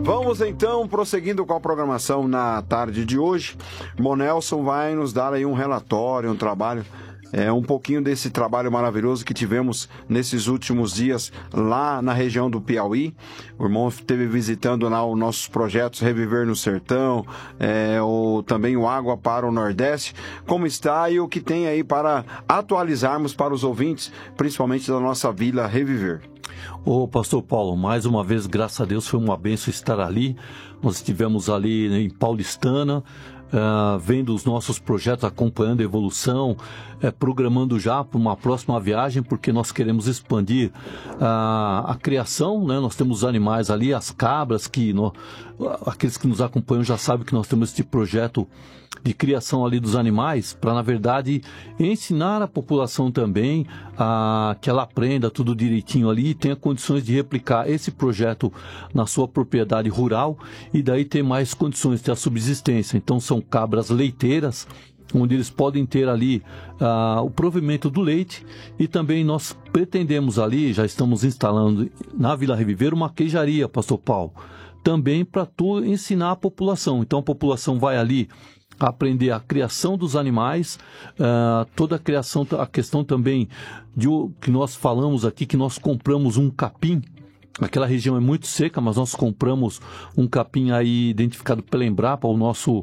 Vamos então, prosseguindo com a programação na tarde de hoje. Monelson vai nos dar aí um relatório, um trabalho, um pouquinho desse trabalho maravilhoso que tivemos nesses últimos dias lá na região do Piauí. O irmão esteve visitando lá os nossos projetos Reviver no Sertão, também o Água para o Nordeste, como está e o que tem aí para atualizarmos para os ouvintes, principalmente da nossa Vila Reviver. Ô pastor Paulo, mais uma vez, graças a Deus, foi uma bênção estar ali. Nós estivemos ali em Paulistana, vendo os nossos projetos, acompanhando a evolução, programando já para uma próxima viagem, porque nós queremos expandir a criação, né? Nós temos animais ali, as cabras, aqueles que nos acompanham já sabem que nós temos este projeto de criação ali dos animais, para, na verdade, ensinar a população também que ela aprenda tudo direitinho ali e tenha condições de replicar esse projeto na sua propriedade rural e daí ter mais condições de ter a subsistência. Então, são cabras leiteiras, onde eles podem ter ali o provimento do leite, e também nós pretendemos ali, já estamos instalando na Vila Reviver uma queijaria, pastor Paulo, também para ensinar a população. Então, a população vai ali aprender a criação dos animais, toda a criação, a questão também que nós falamos aqui, que nós compramos um capim. Aquela região é muito seca, mas nós compramos um capim aí identificado pela Embrapa, o nosso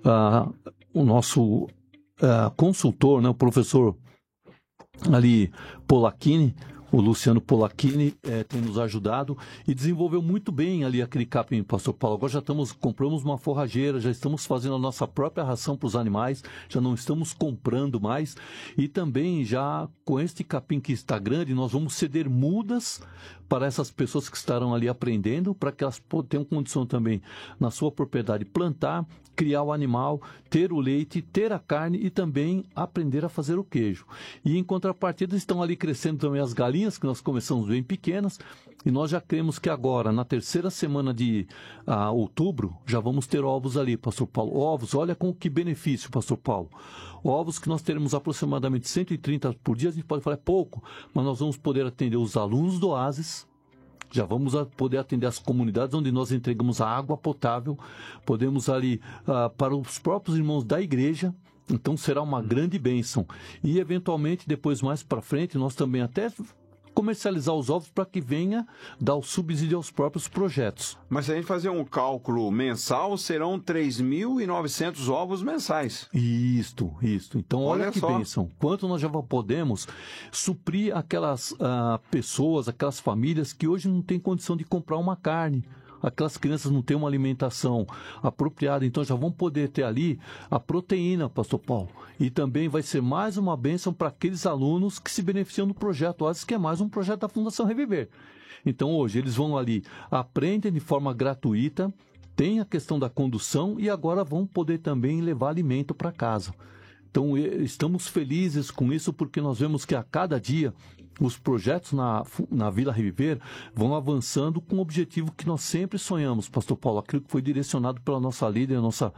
consultor, né, o professor ali Polacchini, o Luciano Polacchini, tem nos ajudado e desenvolveu muito bem ali aquele capim, pastor Paulo. Agora compramos uma forrageira, já estamos fazendo a nossa própria ração para os animais, já não estamos comprando mais, e também já com este capim que está grande, nós vamos ceder mudas para essas pessoas que estarão ali aprendendo, para que elas tenham condição também na sua propriedade plantar, criar o animal, ter o leite, ter a carne e também aprender a fazer o queijo. E em contrapartida estão ali crescendo também as galinhas, que nós começamos bem pequenas, e nós já cremos que agora, na terceira semana de outubro, já vamos ter ovos ali, pastor Paulo. Ovos, olha com que benefício, pastor Paulo. Ovos que nós teremos aproximadamente 130 por dia, a gente pode falar é pouco, mas nós vamos poder atender os alunos do Oasis, já vamos poder atender as comunidades onde nós entregamos a água potável, podemos ali para os próprios irmãos da igreja, então será uma grande bênção. E eventualmente, depois mais para frente, nós também até comercializar os ovos para que venha dar o subsídio aos próprios projetos. Mas se a gente fazer um cálculo mensal, serão 3.900 ovos mensais. Isto. Então, olha que só. bênção. Quanto nós já podemos suprir aquelas pessoas, aquelas famílias que hoje não têm condição de comprar uma carne. Aquelas crianças não têm uma alimentação apropriada, então já vão poder ter ali a proteína, pastor Paulo. E também vai ser mais uma bênção para aqueles alunos que se beneficiam do projeto Oasis, que é mais um projeto da Fundação Reviver. Então hoje eles vão ali, aprendem de forma gratuita, tem a questão da condução e agora vão poder também levar alimento para casa. Então estamos felizes com isso, porque nós vemos que a cada dia os projetos na Vila Reviver vão avançando com o objetivo que nós sempre sonhamos, pastor Paulo, aquilo que foi direcionado pela nossa líder,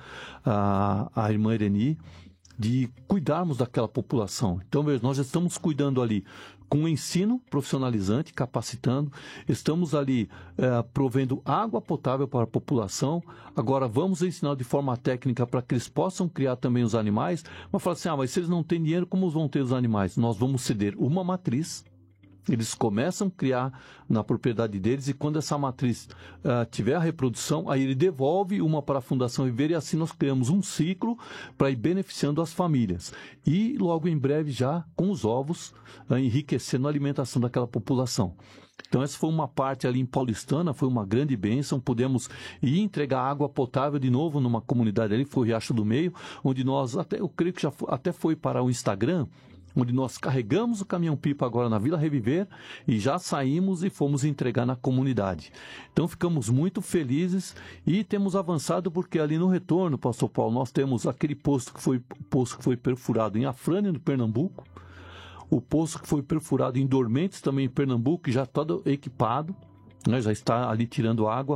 a irmã Ireni, de cuidarmos daquela população. Então, nós já estamos cuidando ali com o ensino profissionalizante, capacitando, estamos ali provendo água potável para a população. Agora vamos ensinar de forma técnica para que eles possam criar também os animais, mas falar assim, mas se eles não têm dinheiro, como vão ter os animais? Nós vamos ceder uma matriz, eles começam a criar na propriedade deles, e quando essa matriz tiver a reprodução, aí ele devolve uma para a Fundação Viver, e assim nós criamos um ciclo para ir beneficiando as famílias. E logo em breve já com os ovos, enriquecendo a alimentação daquela população. Então essa foi uma parte ali em Paulistana, foi uma grande bênção, pudemos ir entregar água potável de novo numa comunidade ali, foi o Riacho do Meio, onde nós, eu creio que já até foi para o Instagram, onde nós carregamos o caminhão-pipa agora na Vila Reviver e já saímos e fomos entregar na comunidade. Então ficamos muito felizes e temos avançado, porque ali no retorno, pastor Paulo, nós temos aquele poço que foi perfurado em Afrânia, no Pernambuco, o poço que foi perfurado em Dormentes, também em Pernambuco, já todo equipado, né, já está ali tirando água.